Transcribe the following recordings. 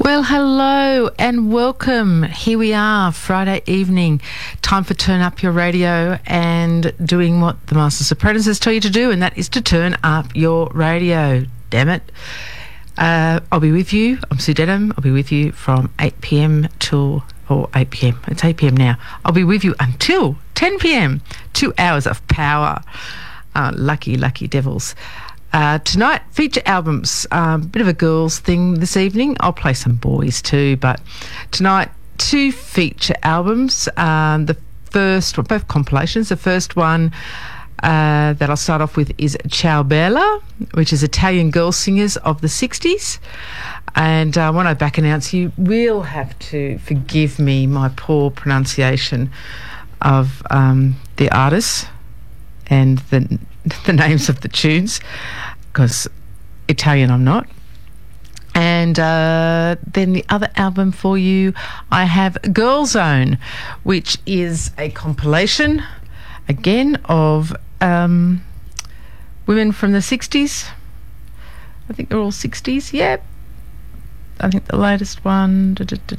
Well, hello and welcome. Here we are, Friday evening. Time for Turn Up Your Radio and doing what the Masters Apprentices tell you to do, and that is to turn up your radio. Damn it. I'll be with you. I'm Sue Denham. I'll be with you from 8 p.m. till... or 8 p.m. It's 8 p.m. now. I'll be with you until 10 p.m. 2 hours of power. Lucky devils. Tonight, feature albums. Bit of a girls thing this evening. I'll play some boys too, but tonight, 2 feature albums. The first one, both compilations. The first one that I'll start off with is Ciao Bella, which is Italian girl singers of the 60s. And when I back announce, you will have to forgive me my poor pronunciation of the artists and the names of the tunes, because Italian I'm not. And then the other album for you, I have Girl Zone, which is a compilation, again, of women from the 60s. I think they're all 60s, yeah. I think the latest one,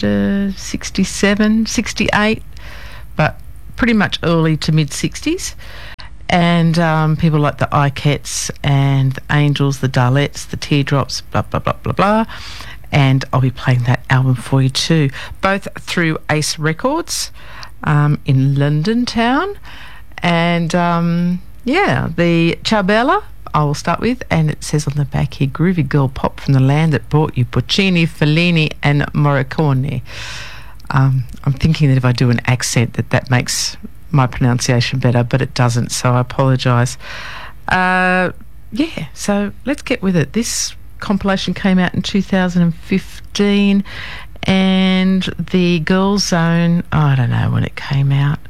67, 68, but pretty much early to mid-60s. And people like the Ikettes and the Angels, the Darlettes, the Teardrops, blah, blah, blah, blah, blah. And I'll be playing that album for you too, both through Ace Records in London town. And, the Ciao Bella, I will start with, and it says on the back here, groovy girl pop from the land that brought you Puccini, Fellini and Morricone. I'm thinking that if I do an accent that makes my pronunciation better, but it doesn't, so I apologise. So let's get with it. This compilation came out in 2015, and the Girl Zone, I don't know when it came out.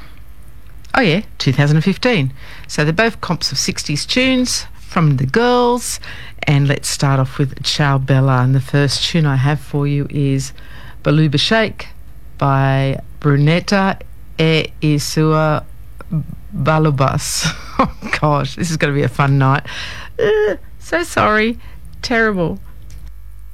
2015. So they're both comps of 60s tunes from the girls, and let's start off with Ciao Bella, and the first tune I have for you is Baluba Shake by Brunetta e I Sua Balubas. Oh gosh, this is going to be a fun night. So sorry. Terrible.